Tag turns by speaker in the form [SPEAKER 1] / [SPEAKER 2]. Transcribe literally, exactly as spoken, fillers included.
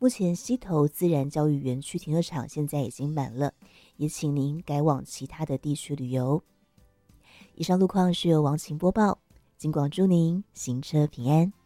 [SPEAKER 1] 目前溪头自然教育园区停车场现在已经满了，也请您改往其他的地区旅游。以上路况是由王晴播报，金广祝您行车平安。